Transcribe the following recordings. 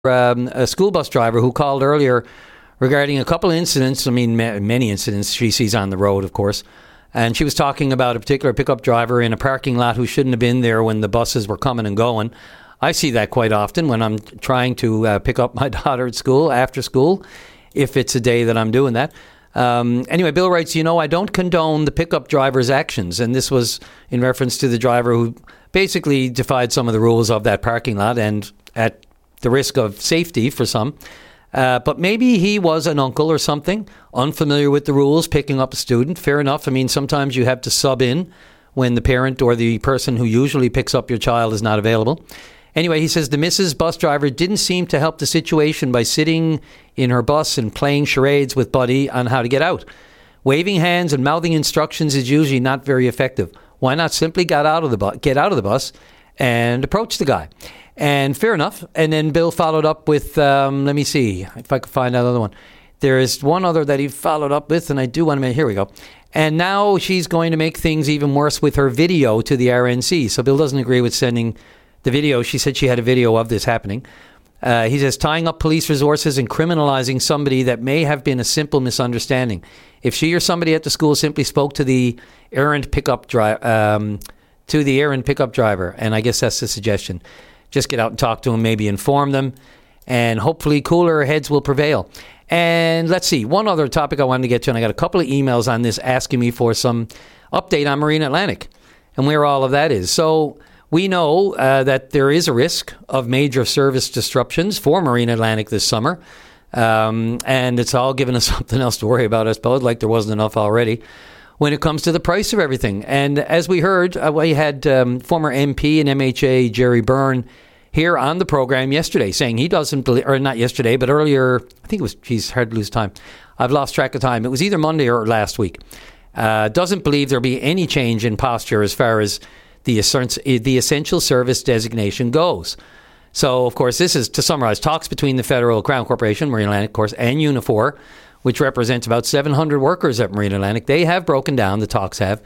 a school bus driver who called earlier regarding a couple of incidents. I mean, many incidents she sees on the road, of course. And she was talking about a particular pickup driver in a parking lot who shouldn't have been there when the buses were coming and going. I see that quite often when I'm trying to pick up my daughter at school, after school, if it's a day that I'm doing that. Anyway, Bill writes, I don't condone the pickup driver's actions. And this was in reference to the driver who basically defied some of the rules of that parking lot and at the risk of safety for some. But maybe he was an uncle or something, unfamiliar with the rules, picking up a student. Fair enough. I mean, sometimes you have to sub in when the parent or the person who usually picks up your child is not available. Anyway, he says the Mrs. Bus driver didn't seem to help the situation by sitting in her bus and playing charades with Buddy on how to get out. Waving hands and mouthing instructions is usually not very effective. Why not simply get out of the bus and approach the guy? And fair enough. And then Bill followed up with, let me see if I can find another one. There is one other that he followed up with, and I do want to here we go. And now she's going to make things even worse with her video to the RNC. So Bill doesn't agree with sending the video. She said she had a video of this happening. He says, tying up police resources and criminalizing somebody that may have been a simple misunderstanding. If she or somebody at the school simply spoke to the errant pickup driver, and I guess that's the suggestion. Just get out and talk to them, maybe inform them, and hopefully cooler heads will prevail. And let's see, one other topic I wanted to get to, and I got a couple of emails on this asking me for some update on Marine Atlantic and where all of that is. So we know that there is a risk of major service disruptions for Marine Atlantic this summer, and it's all given us something else to worry about, I suppose, like there wasn't enough already, when it comes to the price of everything. And as we heard, we had former MP and MHA Jerry Byrne here on the program yesterday saying he doesn't believe, or not yesterday, but earlier, I think it was, he's hard to lose time. I've lost track of time. It was either Monday or last week. Doesn't believe there'll be any change in posture as far as the essential service designation goes. So, of course, this is, to summarize, talks between the Federal Crown Corporation, Marine Atlantic, of course, and Unifor, which represents about 700 workers at Marine Atlantic. They have broken down, the talks have.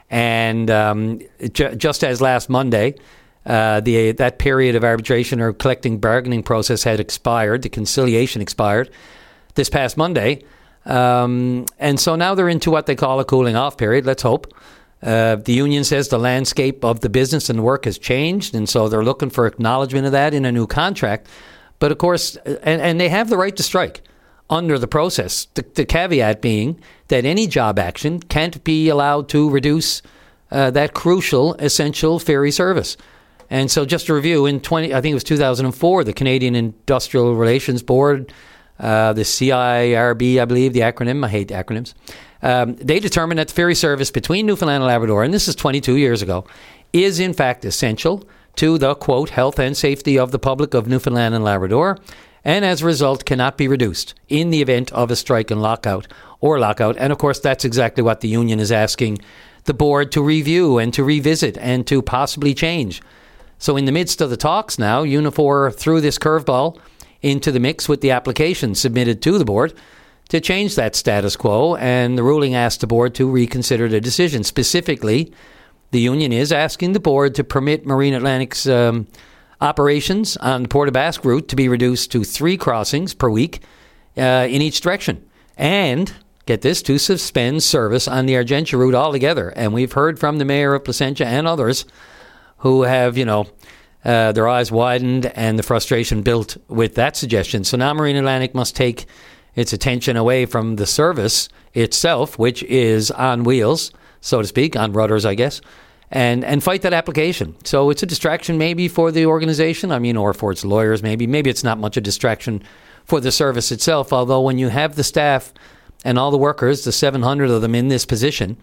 And just as last Monday, that period of arbitration or collective bargaining process had expired, the conciliation expired this past Monday. And so now they're into what they call a cooling off period, let's hope. The union says the landscape of the business and work has changed, and so they're looking for acknowledgement of that in a new contract. But of course, and they have the right to strike under the process, the caveat being that any job action can't be allowed to reduce that crucial, essential ferry service. And so just to review, I think it was 2004, the Canadian Industrial Relations Board, the CIRB, I believe, the acronym, I hate acronyms, they determined that the ferry service between Newfoundland and Labrador, and this is 22 years ago, is in fact essential to the, quote, health and safety of the public of Newfoundland and Labrador, and as a result cannot be reduced in the event of a strike and lockout. And of course, that's exactly what the union is asking the board to review and to revisit and to possibly change. So in the midst of the talks now, Unifor threw this curveball into the mix with the application submitted to the board to change that status quo, and the ruling asked the board to reconsider the decision. Specifically, the union is asking the board to permit Marine Atlantic's operations on the Port aux Basques route to be reduced to 3 crossings per week in each direction. And, get this, to suspend service on the Argentia route altogether. And we've heard from the mayor of Placentia and others who have, their eyes widened and the frustration built with that suggestion. So now Marine Atlantic must take its attention away from the service itself, which is on wheels, so to speak, on rudders, I guess, and fight that application. So it's a distraction maybe for the organization, or for its lawyers maybe. Maybe it's not much a distraction for the service itself, although when you have the staff and all the workers, the 700 of them in this position,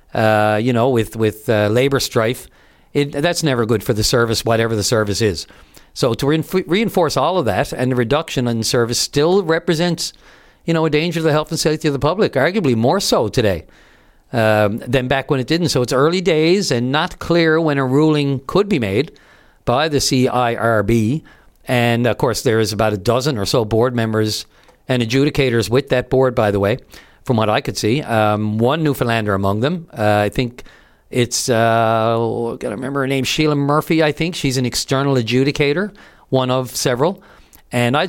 with labor strife, that's never good for the service, whatever the service is. So to reinforce all of that, and the reduction in service still represents, a danger to the health and safety of the public, arguably more so today than back when it didn't. So it's early days and not clear when a ruling could be made by the CIRB. And, of course, there is about a dozen or so board members and adjudicators with that board, by the way, from what I could see. One Newfoundlander among them. I think it's, got to remember her name, Sheila Murphy, I think. She's an external adjudicator, one of several. And I'd